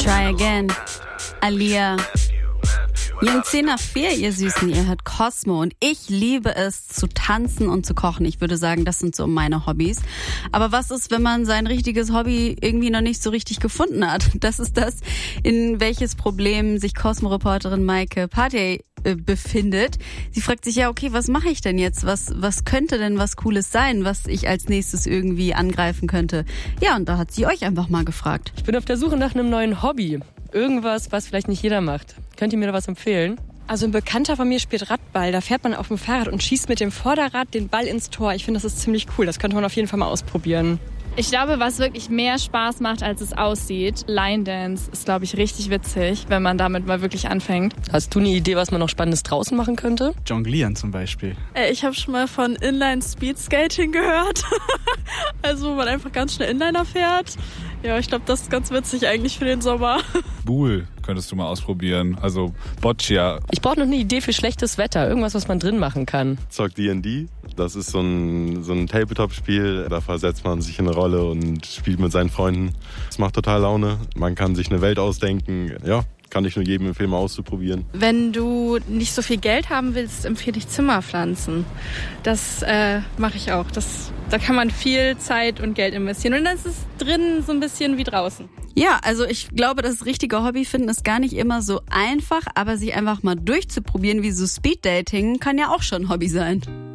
Try Again, Alia. Ihr 10 nach 4, ihr Süßen, ihr hört Cosmo und ich liebe es zu tanzen und zu kochen. Ich würde sagen, das sind so meine Hobbys. Aber was ist, wenn man sein richtiges Hobby irgendwie noch nicht so richtig gefunden hat? Das ist das, in welches Problem sich Cosmo-Reporterin Maike Partey befindet. Sie fragt sich ja, okay, was mache ich denn jetzt? Was könnte denn was Cooles sein, was ich als nächstes irgendwie angreifen könnte? Ja, und da hat sie euch einfach mal gefragt. Ich bin auf der Suche nach einem neuen Hobby. Irgendwas, was vielleicht nicht jeder macht. Könnt ihr mir da was empfehlen? Also ein Bekannter von mir spielt Radball. Da fährt man auf dem Fahrrad und schießt mit dem Vorderrad den Ball ins Tor. Ich finde, das ist ziemlich cool. Das könnte man auf jeden Fall mal ausprobieren. Ich glaube, was wirklich mehr Spaß macht, als es aussieht, Line Dance ist, glaube ich, richtig witzig, wenn man damit mal wirklich anfängt. Hast du eine Idee, was man noch Spannendes draußen machen könnte? Jonglieren zum Beispiel. Ich habe schon mal von Inline-Speed-Skating gehört. Also wo man einfach ganz schnell Inliner fährt. Ja, ich glaube, das ist ganz witzig eigentlich für den Sommer. Buhl könntest du mal ausprobieren, also Boccia. Ich brauche noch eine Idee für schlechtes Wetter, irgendwas, was man drin machen kann. Zockt D&D, das ist so ein Tabletop-Spiel, da versetzt man sich in eine Rolle und spielt mit seinen Freunden. Es macht total Laune, man kann sich eine Welt ausdenken, ja. Kann ich nur jedem empfehlen, mal auszuprobieren. Wenn du nicht so viel Geld haben willst, empfehle ich Zimmerpflanzen. Das mache ich auch. Da kann man viel Zeit und Geld investieren. Und das ist drinnen so ein bisschen wie draußen. Ja, also ich glaube, das richtige Hobby finden ist gar nicht immer so einfach, aber sich einfach mal durchzuprobieren, wie so Speeddating, kann ja auch schon ein Hobby sein.